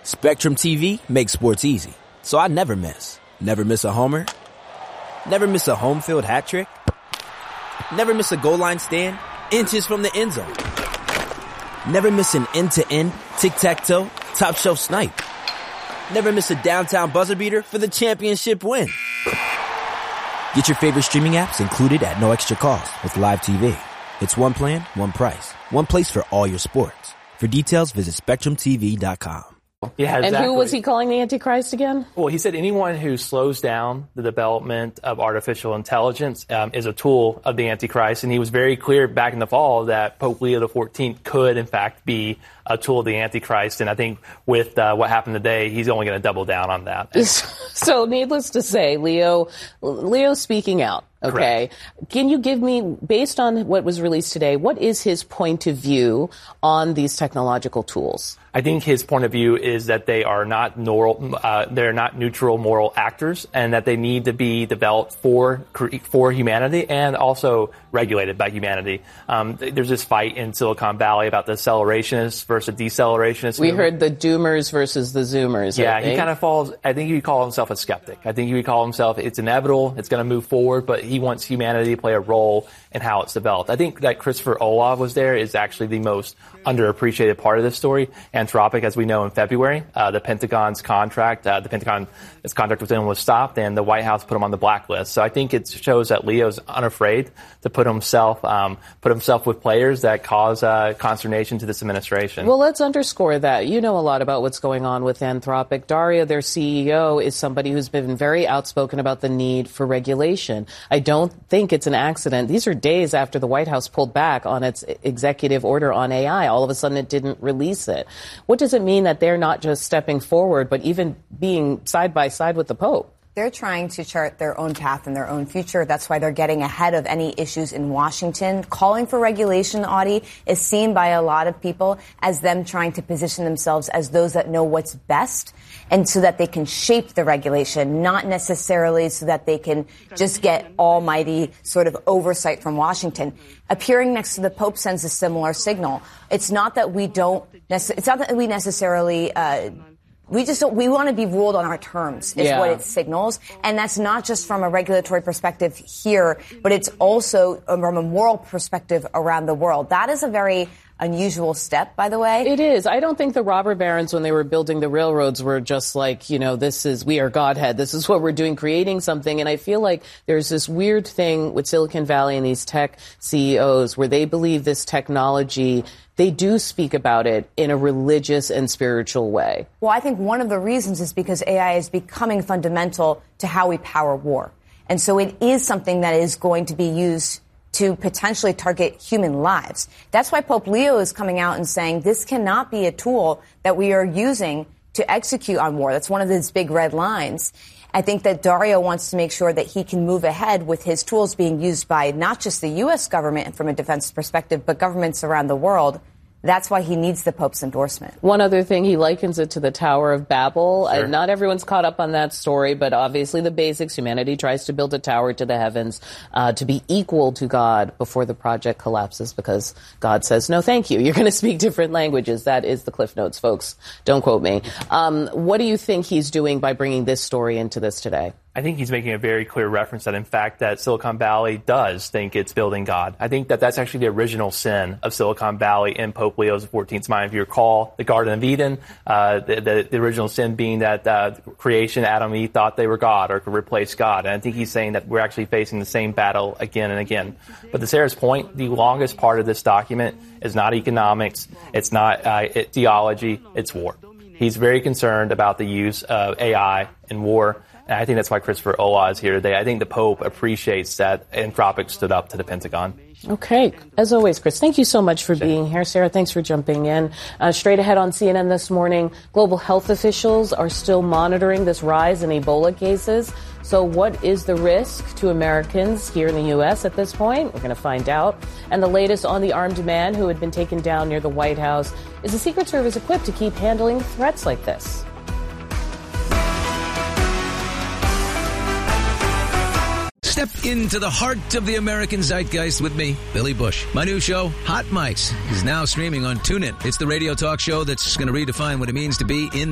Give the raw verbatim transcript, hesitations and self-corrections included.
Spectrum T V makes sports easy, so I never miss. Never miss a homer. Never miss a home field hat trick. Never miss a goal line stand inches from the end zone. Never miss an end-to-end, tic-tac-toe, top-shelf snipe. Never miss a downtown buzzer beater for the championship win. Get your favorite streaming apps included at no extra cost with Live T V. It's one plan, one price, one place for all your sports. For details, visit spectrum t v dot com. Yeah, exactly. And who was he calling the Antichrist again? Well, he said anyone who slows down the development of artificial intelligence um, is a tool of the Antichrist. And he was very clear back in the fall that Pope Leo the fourteenth could, in fact, be a tool of the Antichrist. And I think with uh, what happened today, he's only going to double down on that. So needless to say, Leo, Leo's speaking out. Okay. Correct. Can you give me, based on what was released today, what is his point of view on these technological tools? I think his point of view is that they are not moral, uh, they're not neutral moral actors, and that they need to be developed for for humanity and also regulated by humanity. Um, there's this fight in Silicon Valley about the accelerationists versus decelerationist. We movement. heard the doomers versus the zoomers. Yeah, he kind of falls. I think he would call himself a skeptic. I think he would call himself it's inevitable, it's going to move forward, but he wants humanity to play a role in how it's developed. I think that Christopher Olov was there is actually the most underappreciated part of this story. Anthropic, as we know, in February, uh, the Pentagon's contract, uh, the Pentagon's contract with them was stopped, and the White House put him on the blacklist. So I think it shows that Leo's unafraid to put himself, um, put himself with players that cause uh, consternation to this administration. Well, let's underscore that. You know a lot about what's going on with Anthropic. Dario, their C E O, is somebody who's been very outspoken about the need for regulation. I don't think it's an accident. These are days after the White House pulled back on its executive order on A I. All of a sudden, it didn't release it. What does it mean that they're not just stepping forward, but even being side by side with the Pope? They're trying to chart their own path and their own future. That's why they're getting ahead of any issues in Washington. Calling for regulation, Audie, is seen by a lot of people as them trying to position themselves as those that know what's best, and so that they can shape the regulation, not necessarily so that they can just get almighty sort of oversight from Washington. Appearing next to the Pope sends a similar signal. It's not that we don't, nece- it's not that we necessarily, uh, We just don't, we want to be ruled on our terms is yeah. what it signals. And that's not just from a regulatory perspective here, but it's also from a moral perspective around the world. That is a very unusual step, by the way. It is. I don't think the robber barons, when they were building the railroads, were just like, you know, this is, we are Godhead. This is what we're doing, creating something. And I feel like there's this weird thing with Silicon Valley and these tech C E Os where they believe this technology, they do speak about it in a religious and spiritual way. Well, I think one of the reasons is because A I is becoming fundamental to how we power war. And so it is something that is going to be used to potentially target human lives. That's why Pope Leo is coming out and saying this cannot be a tool that we are using to execute on war. That's one of his big red lines. I think that Dario wants to make sure that he can move ahead with his tools being used by not just the U S government from a defense perspective, but governments around the world. That's why he needs the Pope's endorsement. One other thing, he likens it to the Tower of Babel. Sure. Uh, not everyone's caught up on that story, but obviously the basics. Humanity tries to build a tower to the heavens uh, to be equal to God before the project collapses because God says, no, thank you. You're going to speak different languages. That is the Cliff Notes, folks. Don't quote me. Um, what do you think he's doing by bringing this story into this today? I think he's making a very clear reference that, in fact, that Silicon Valley does think it's building God. I think that that's actually the original sin of Silicon Valley in Pope Leo the fourteenth's mind. If you recall, the Garden of Eden, uh, the, the, the original sin being that uh, creation, Adam and Eve thought they were God or could replace God. And I think he's saying that we're actually facing the same battle again and again. But to Sarah's point, the longest part of this document is not economics, it's not uh, it, theology, it's war. He's very concerned about the use of A I in war. And I think that's why Christopher Olah is here today. I think the Pope appreciates that Anthropic stood up to the Pentagon. Okay. As always, Chris, thank you so much for sure. being here. Sarah, thanks for jumping in. Uh, straight ahead on C N N this morning, global health officials are still monitoring this rise in Ebola cases. So what is the risk to Americans here in the U S at this point? We're going to find out. And the latest on the armed man who had been taken down near the White House. Is the Secret Service equipped to keep handling threats like this? Step into the heart of the American zeitgeist with me, Billy Bush. My new show, Hot Mics, is now streaming on TuneIn. It's the radio talk show that's going to redefine what it means to be in